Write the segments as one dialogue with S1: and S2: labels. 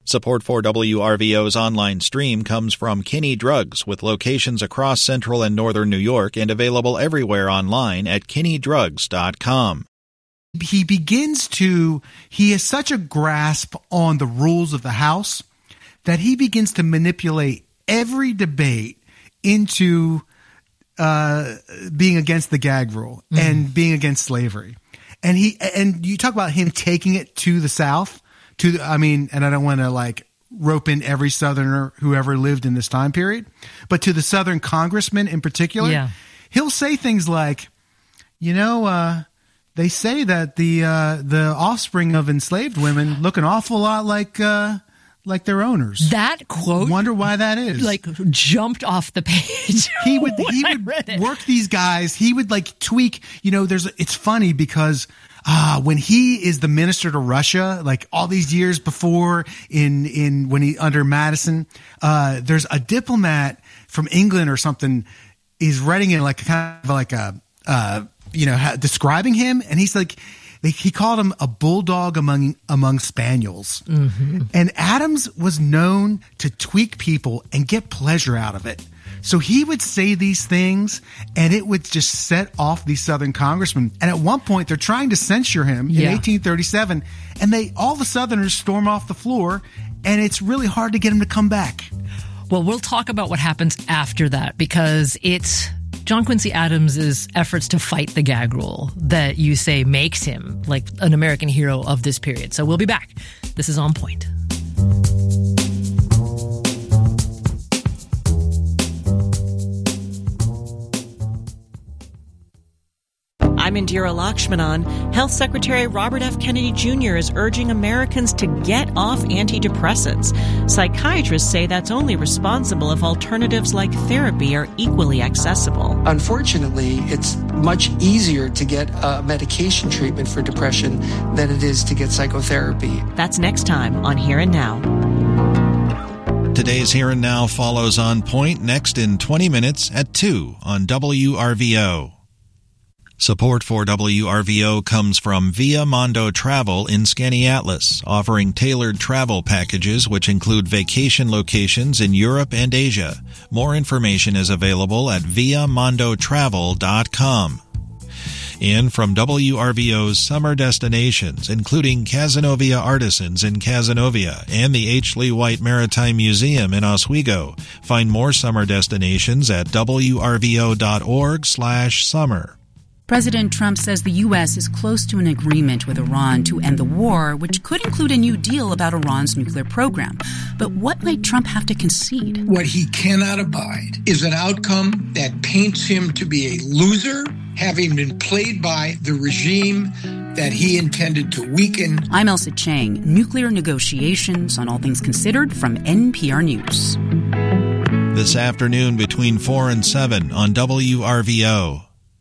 S1: Support for WRVO's online stream comes from Kinney Drugs, with locations across central and northern New York and available everywhere online at kinneydrugs.com.
S2: He has such a grasp on the rules of the House that he begins to manipulate every debate into being against the gag rule and being against slavery. And you talk about him taking it to the South. And I don't want to rope in every Southerner who ever lived in this time period, but to the Southern congressman in particular, he'll say things like, they say that the offspring of enslaved women look an awful lot like their owners.
S3: That quote,
S2: wonder why that is.
S3: Jumped off the page.
S2: He would work these guys. He would tweak. It's funny because when he is the minister to Russia, all these years before under Madison, there's a diplomat from England or something is writing in describing him, and he's he called him a bulldog among spaniels. Mm-hmm. And Adams was known to tweak people and get pleasure out of it. So he would say these things, and it would just set off these Southern congressmen. And at one point, they're trying to censure him in 1837, and all the Southerners storm off the floor, and it's really hard to get him to come back.
S3: Well, we'll talk about what happens after that, because it's John Quincy Adams' efforts to fight the gag rule that you say makes him an American hero of this period. So we'll be back. This is On Point.
S4: I'm Indira Lakshmanan. Health Secretary Robert F. Kennedy Jr. is urging Americans to get off antidepressants. Psychiatrists say that's only responsible if alternatives like therapy are equally accessible.
S5: Unfortunately, it's much easier to get medication treatment for depression than it is to get psychotherapy.
S4: That's next time on Here and Now.
S1: Today's Here and Now follows On Point next in 20 minutes at 2 on WRVO. Support for WRVO comes from Via Mondo Travel in Skaneateles, offering tailored travel packages which include vacation locations in Europe and Asia. More information is available at viamondotravel.com. And from WRVO's summer destinations, including Cazenovia Artisans in Cazenovia and the H. Lee White Maritime Museum in Oswego. Find more summer destinations at wrvo.org/summer.
S6: President Trump says the U.S. is close to an agreement with Iran to end the war, which could include a new deal about Iran's nuclear program. But what might Trump have to concede?
S7: What he cannot abide is an outcome that paints him to be a loser, having been played by the regime that he intended to weaken.
S6: I'm Elsa Chang. Nuclear negotiations on All Things Considered from NPR News.
S1: This afternoon between 4 and 7 on WRVO.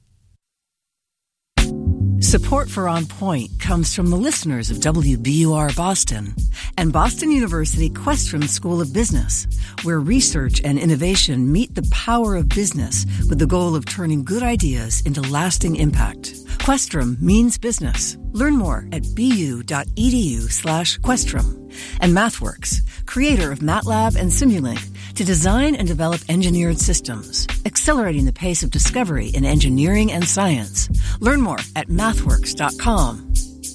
S8: Support for On Point comes from the listeners of WBUR Boston and Boston University Questrom School of Business, where research and innovation meet the power of business with the goal of turning good ideas into lasting impact. Questrom means business. Learn more at bu.edu/Questrom. And MathWorks, creator of MATLAB and Simulink, to design and develop engineered systems, accelerating the pace of discovery in engineering and science. Learn more at mathworks.com.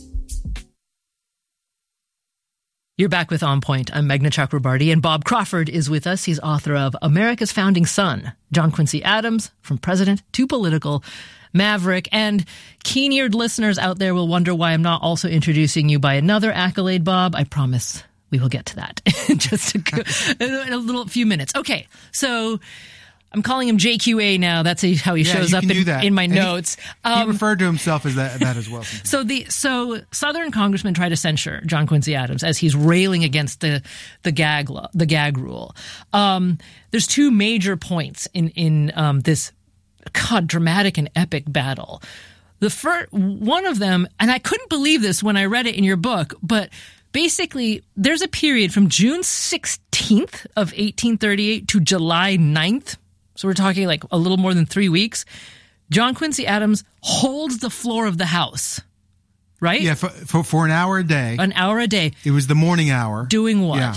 S3: You're back with On Point. I'm Meghna Chakrabarty, and Bob Crawford is with us. He's author of America's Founding Son, John Quincy Adams, From President to Political Maverick. And keen-eared listeners out there will wonder why I'm not also introducing you by another accolade, Bob. I promise we will get to that in just a few minutes. Okay, so I'm calling him JQA now. That's how he shows up in my notes.
S2: He referred to himself as that as well.
S3: So Southern congressmen try to censure John Quincy Adams as he's railing against the gag rule. There's two major points in this dramatic and epic battle. The first one of them, and I couldn't believe this when I read it in your book, but basically, there's a period from June 16th of 1838 to July 9th. So we're talking like a little more than 3 weeks. John Quincy Adams holds the floor of the House, right?
S2: Yeah, for an hour a day.
S3: An hour a day.
S2: It was the morning hour.
S3: Doing what?
S2: Yeah.